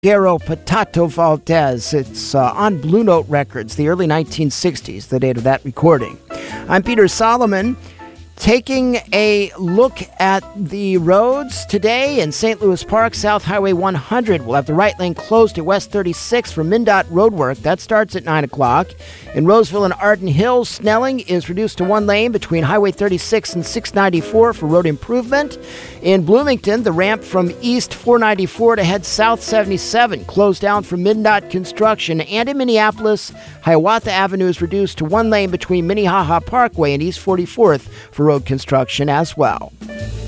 Garo Patato Valdez. It's on Blue Note Records, the early 1960s, the date of that recording. I'm Peter Solomon, taking a look at the roads today in St. Louis Park. South Highway 100 will have the right lane closed at West 36 for MnDOT roadwork. That starts at 9 o'clock. In Roseville and Arden Hills, Snelling is reduced to one lane between Highway 36 and 694 for road improvement. In Bloomington, the ramp from East 494 to head South 77 closed down for MnDOT construction. And in Minneapolis, Hiawatha Avenue is reduced to one lane between Minnehaha Parkway and East 44th for road construction as well.